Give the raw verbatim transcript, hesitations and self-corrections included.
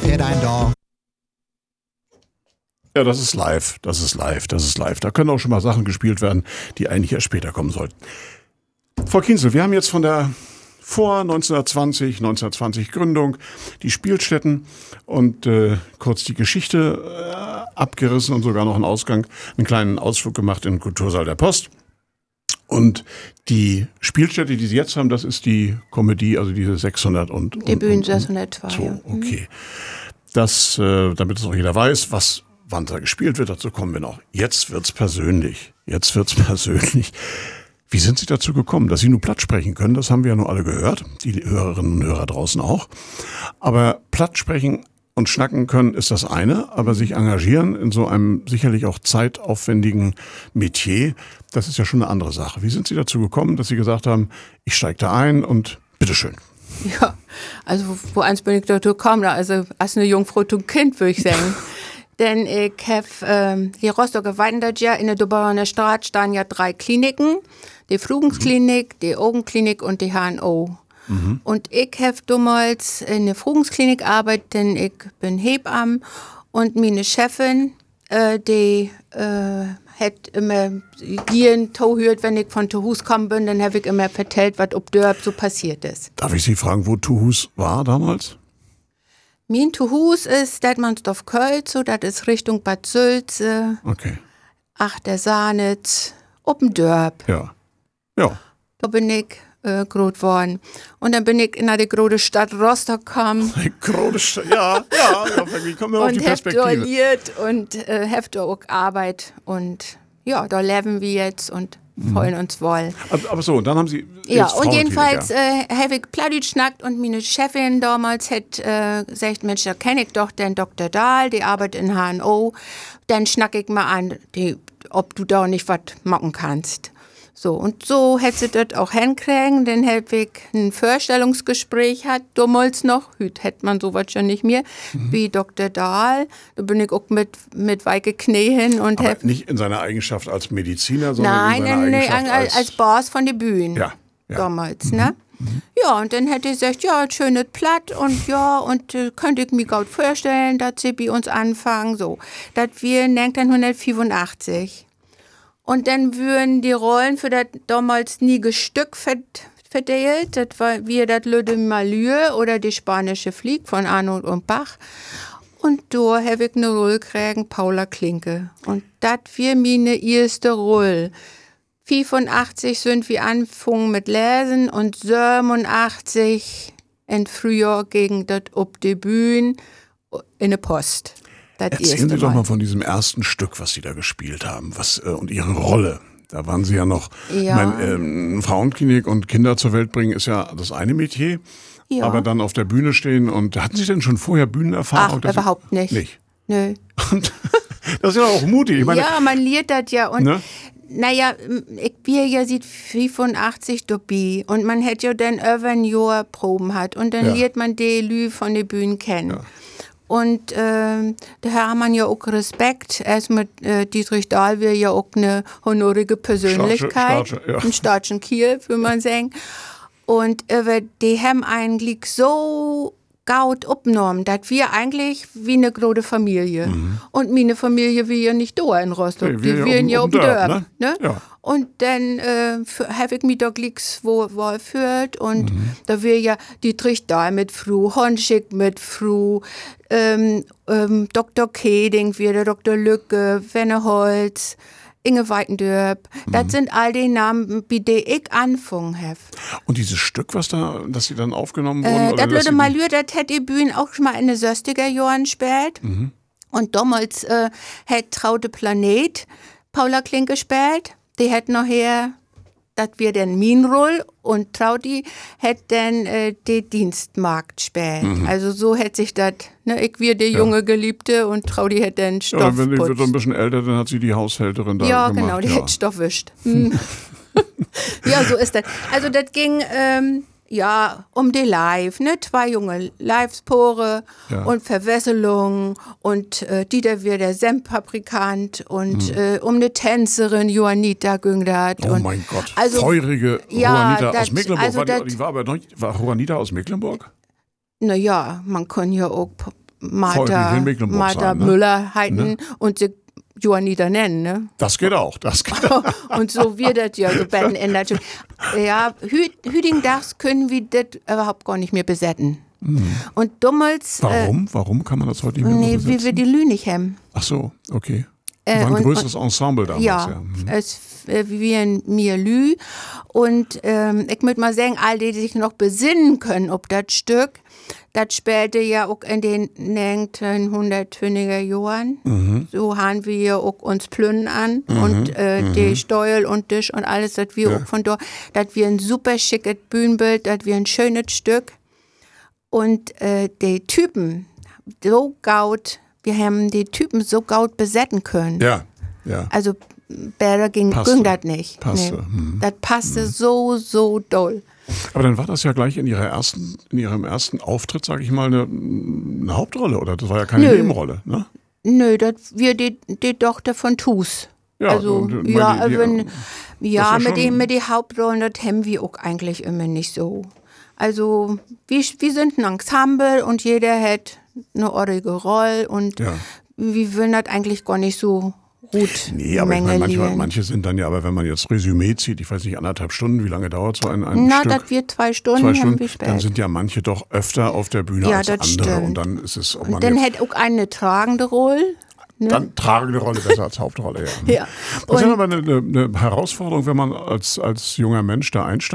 steht ein da. Ja, das ist live, das ist live, das ist live. Da können auch schon mal Sachen gespielt werden, die eigentlich erst später kommen sollten. Frau Kienzl, wir haben jetzt von der vor neunzehnhundertzwanzig, neunzehnhundertzwanzig Gründung die Spielstätten und äh, kurz die Geschichte äh, abgerissen und sogar noch einen Ausgang, einen kleinen Ausflug gemacht in den Kultursaal der Post. Und die Spielstätte, die Sie jetzt haben, das ist die Komödie, also diese sechshundert und... Die Bühnen und, und, sechshundertzwei. So, okay. Das, äh, damit es auch jeder weiß, was wann da gespielt wird, dazu kommen wir noch. Jetzt wird's persönlich. Jetzt wird's persönlich. Wie sind Sie dazu gekommen, dass Sie nur platt sprechen können? Das haben wir ja nur alle gehört, die Hörerinnen und Hörer draußen auch. Aber platt sprechen und schnacken können ist das eine, aber sich engagieren in so einem sicherlich auch zeitaufwendigen Metier, das ist ja schon eine andere Sache. Wie sind Sie dazu gekommen, dass Sie gesagt haben, ich steige da ein und bitteschön? Ja, also wo eins bin ich dazu gekommen, also als eine Jungfrau zum Kind, würde ich sagen. Denn ich habe ähm, die Rostocker Weiden das Jahr in der Doberer Straße standen ja drei Kliniken. Die Frugensklinik, die Augenklinik und die H N O. Mhm. Und ich habe damals in der Frugensklininik gearbeitet, denn ich bin Hebamme und meine Chefin, äh, die äh, hat immer jeden Tag gehört, wenn ich von Tuhus gekommen bin, dann habe ich immer vertellt, was ob dort so passiert ist. Darf ich Sie fragen, wo Tuhus war damals? Mein Tuhus ist Detmandsdorf-Kölz, so das ist Richtung Bad Sülze. Okay. Achtersahnitz, oben Dörp. Ja. Ja. Da bin ich äh, groß geworden. Und dann bin ich in die große Stadt Rostock gekommen. Die große Stadt, ja, ja, ja, wie kommen wir auf die Perspektive? Und hab liert und äh, hab da auch Arbeit. Und ja, da leben wir jetzt und freuen uns wohl. Aber, aber so, und dann haben Sie ja, und jedenfalls ja. äh, habe ich Plattdeutsch schnackt und meine Chefin damals hat äh, gesagt, Mensch, da kenne ich doch den Doktor Dahl, die arbeitet in H N O. Dann schnack ich mal an, die, ob du da nicht was machen kannst. So, und so hätte sie das auch hinkriegen, dann hätte ich ein Vorstellungsgespräch hat, damals noch, heute hätte man sowas schon nicht mehr, mhm. wie Doktor Dahl. Da bin ich auch mit, mit weike Knie hin und aber nicht in seiner Eigenschaft als Mediziner, sondern nein, in seiner nein, Eigenschaft nein, als... als Boss von der Bühne. Ja, ja. Damals, mhm. ne? Mhm. Ja, und dann hätte ich gesagt, ja, schönes Platt und ja, und äh, könnte ich mir gut vorstellen, dass sie bei uns anfangen, so. Das wir neunzehnhundertvierundachtzig. Und dann würden die Rollen für das damals nie Stück verteilt. Das war wie das Le de Malheur oder die spanische Flieg von Arnold und Bach. Und da habe ich eine Rolle gekriegt, Paula Klinke. Und das war meine erste Rolle. fünfundachtzig sind wir angefangen mit Lesen und siebenundachtzig im Frühjahr gegen das ob die Bühne in der Post. Erzählen Sie doch mal von diesem ersten Stück, was Sie da gespielt haben, was äh, und Ihre Rolle. Da waren Sie ja noch, ja. Mein, ähm, Frauenklinik und Kinder zur Welt bringen ist ja das eine Metier, ja. aber dann auf der Bühne stehen und hatten Sie denn schon vorher Bühnenerfahrung? Ach, überhaupt nicht. Nicht? Nö. Und das ist ja auch mutig. Ich meine, ja, man lernt das ja und ne? Naja, ich bin ja seit fünfundachtzig dabei und man hätte ja dann über ein Jahr Proben hat und dann ja. lernt man die Lü von der Bühne kennen. Ja. Und äh, daher hat man ja auch Respekt. Erst mit äh, Dietrich Dahl wäre ja auch eine honorige Persönlichkeit. Starche, Starche, ja. Ein Starchen Kiel, würde man sagen. Und äh, die haben eigentlich so gut abgenommen, dass wir eigentlich wie eine große Familie. Mhm. Und meine Familie will ja nicht da in Rostock. Nee, die wir wären ja um, auf dem Dörp. Ne? Ne? Ja. Und dann äh, habe ich mich da gleich wohl gefühlt. Und mhm. da wäre ja Dietrich Dahl mit Frau, Honschig mit Frau, ähm, ähm, Doktor Keding, wieder Doktor Lücke, Wenneholz, Inge Weitendörp. Mhm. Das sind all die Namen, bei denen ich angefangen habe. Und dieses Stück, was da, dass Sie dann aufgenommen wurden? Äh, oder das Le de Malheur, das hätte die Bühne auch schon mal in den sechziger Jahren gespielt. Mhm. Und damals äh, hat Traute Planet Paula Klinke gespielt. Die hat nachher, das wir dann Minroll und Traudi hat dann äh, die Dienstmarkt gespielt. Mhm. Also so hätte sich das, ne, ich wir die ja. junge Geliebte und Traudi hat dann Stoff. Ja, wenn die wird ein bisschen älter, dann hat sie die Haushälterin da ja, gemacht. Genau, die ja. hat Stoff wischt. Hm. Ja, so ist das. Also das ging ähm, ja um die Live, ne? Zwei junge Livespore ja. und Verwässerung und äh, Dieter wir der Senffabrikant und hm. äh, um eine Tänzerin Johannita ging das. Oh und mein Gott, also, feurige ja, Johannita dat, aus Mecklenburg. Also war, dat, die, die war aber noch nicht, war Johannita aus Mecklenburg? Naja, man kann ja auch Martha, in Mecklenburg Martha sein, ne? Müller heiten Ne? und sie Johanniter nennen, ne? Das geht auch, das geht auch. Und so wird das ja so betten ändert. Ja, hü Hüdingdags können wir das überhaupt gar nicht mehr besetzen. Mhm. Und damals... Warum? Äh, Warum kann man das heute nicht mehr nee, so besetzen? wie wir die Lü nicht haben. Ach so, okay. Äh, War ein und, größeres und, Ensemble damals, ja. Ja, Mhm. es äh, wir mir Lü. Und ähm, ich möchte mal sagen, all die, die sich noch besinnen können ob das Stück, das spielte ja auch in den neunzehnhundertfünfziger Jahren. Mhm. So haben wir ja auch uns Plünnen an Mhm. und äh, Mhm. die Steuel und Tisch und alles, das wir Ja. auch von dort, das wir ein super schickes Bühnenbild, das wir ein schönes Stück. Und äh, die Typen, so gaut, wir haben die Typen so gaut besetzen können. Ja, ja. Also besser ging, Passte. ging das nicht. Passte. Nee. Mhm. Das passte so, so doll. Aber dann war das ja gleich in ihrer ersten, in ihrem ersten Auftritt, sage ich mal, eine, eine Hauptrolle, oder? Das war ja keine Nö. Nebenrolle, ne? Nö, das wir die, die Tochter von Tus. Ja, also, und, äh, ja, meine, die- wenn, das ja, war mit schon- dem mit den Hauptrollen, das haben wir auch eigentlich immer nicht so. Also, wir, wir sind ein Ensemble und jeder hat eine ordentliche Rolle und Ja. wir wollen das eigentlich gar nicht so gut Nee, aber ich meine, manchmal, mengelieren. manche sind dann ja, aber wenn man jetzt Resümee zieht, ich weiß nicht, anderthalb Stunden, wie lange dauert so ein, ein Na, Stück? das wird zwei Stunden, Zwei haben Stunden, wir dann spät. sind ja manche doch öfter auf der Bühne Ja, als das andere. stimmt. Und dann ist es, ob man Und dann jetzt, hat auch eine tragende Rolle. Ne? dann tragende Rolle besser als Hauptrolle, ja. Ja. Das ist Und- aber eine, eine, eine Herausforderung, wenn man als, als junger Mensch da einsteigt.